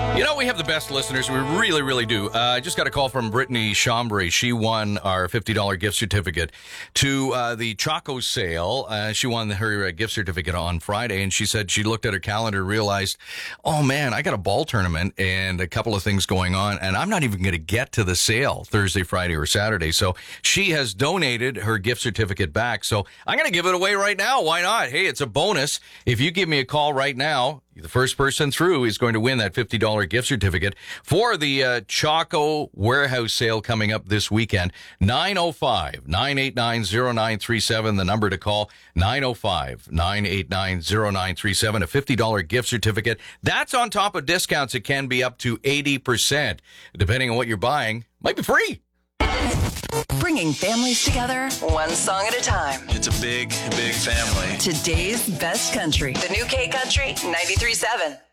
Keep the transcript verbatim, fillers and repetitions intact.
You know, we have the best listeners. We really, really do. Uh, I just got a call from Brittany Chambray. She won our fifty dollars gift certificate to uh, the Choco sale. Uh, she won her uh, gift certificate on Friday, and she said she looked at her calendar, realized, oh, man, I got a ball tournament and a couple of things going on, and I'm not even going to get to the sale Thursday, Friday, or Saturday. So she has donated her gift certificate back. So I'm going to give it away right now. Why not? Hey, it's a bonus. If you give me a call right now, the first person through is going to win that fifty dollars gift certificate for the uh, Choco warehouse sale coming up this weekend. nine oh five, nine eight nine, oh nine three seven, the number to call, nine oh five, nine eight nine, oh nine three seven, a fifty dollars gift certificate. That's on top of discounts. It can be up to eighty percent. Depending on what you're buying, might be free. Bringing families together, one song at a time. It's a big, big family. Today's best country. The new K Country ninety-three point seven.